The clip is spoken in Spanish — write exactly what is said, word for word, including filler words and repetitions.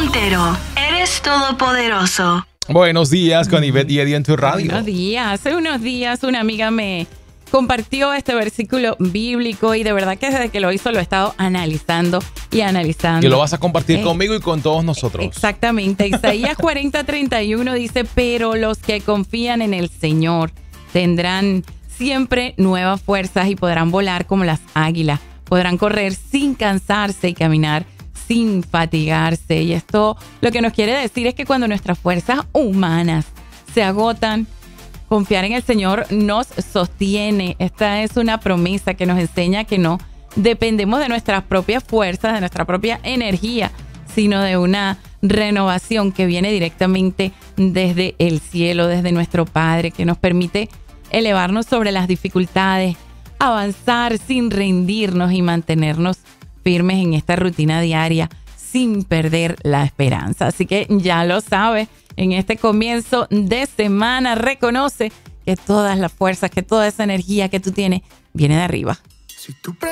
Montero, eres todopoderoso. Buenos días con Ivette y Eddie en tu radio. Buenos días. Hace unos días una amiga me compartió este versículo bíblico y de verdad que desde que lo hizo lo he estado analizando y analizando. Y lo vas a compartir eh, conmigo y con todos nosotros. Exactamente. Isaías cuarenta treinta y uno dice, pero los que confían en el Señor tendrán siempre nuevas fuerzas y podrán volar como las águilas. Podrán correr sin cansarse y caminar sin fatigarse. Y esto lo que nos quiere decir es que cuando nuestras fuerzas humanas se agotan, confiar en el Señor nos sostiene. Esta es una promesa que nos enseña que no dependemos de nuestras propias fuerzas, de nuestra propia energía, sino de una renovación que viene directamente desde el cielo, desde nuestro Padre, que nos permite elevarnos sobre las dificultades, avanzar sin rendirnos y mantenernos firmes en esta rutina diaria sin perder la esperanza. Así que ya lo sabes, en este comienzo de semana reconoce que todas las fuerzas, que toda esa energía que tú tienes viene de arriba. Si tú